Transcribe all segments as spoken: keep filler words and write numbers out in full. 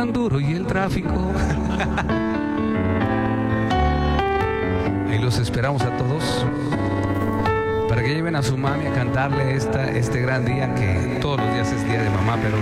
tan duro y el tráfico. Ahí los esperamos a todos para que lleven a su mami a cantarle esta, este gran día, que todos los días es día de mamá, pero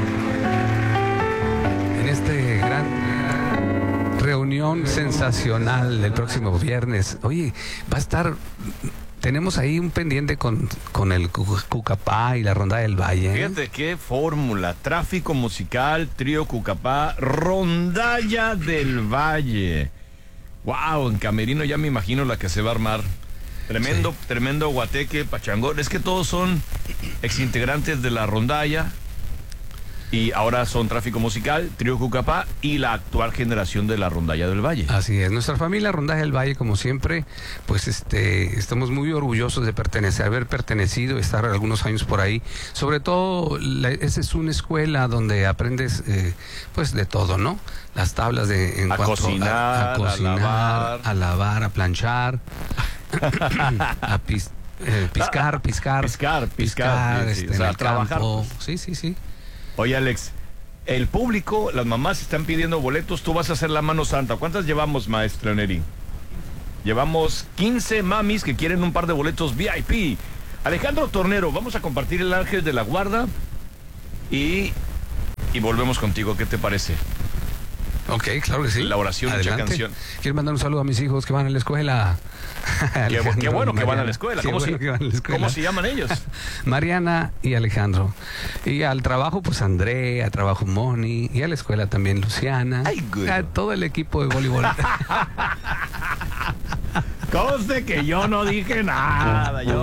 en este gran reunión sensacional del próximo viernes. Oye, va a estar, tenemos ahí un pendiente con, con el Cucapá y la Rondalla del Valle, ¿eh? Fíjate qué fórmula: tráfico musical, trío Cucapá, Rondalla del Valle. Wow, en camerino ya me imagino la que se va a armar. Tremendo, sí. Tremendo guateque, pachangón. Es que todos son exintegrantes de la rondalla y ahora son tráfico musical, trío Cucapá y la actual generación de la Rondalla del Valle. Así es, nuestra familia Rondalla del Valle, como siempre, pues este, estamos muy orgullosos de pertenecer, haber pertenecido, estar algunos años por ahí. Sobre todo, la, esa es una escuela donde aprendes, eh, pues de todo, ¿no? Las tablas de en a, cuanto cocinar, a, a cocinar, a lavar, a lavar, a planchar, a pis, eh, piscar, piscar, piscar, piscar, piscar, sí, sí, este, o sea, en el trabajar. campo. Sí, sí, sí. Oye, Alex, el público, las mamás están pidiendo boletos, tú vas a hacer la mano santa. ¿Cuántas llevamos, maestra Neri? Llevamos quince mamis que quieren un par de boletos V I P. Alejandro Tornero, vamos a compartir el Ángel de la Guarda y, y volvemos contigo. ¿Qué te parece? Ok, claro que sí. La oración, mucha canción. Quiero mandar un saludo a mis hijos que van a la escuela. Qué, qué bueno que van a la escuela. ¿Cómo, bueno se, que van a la escuela. ¿Cómo se llaman ellos? Mariana y Alejandro. Y al trabajo, pues Andrea, al trabajo Moni, y a la escuela también Luciana. Ay, a todo el equipo de voleibol. Conste que yo no dije nada. Yo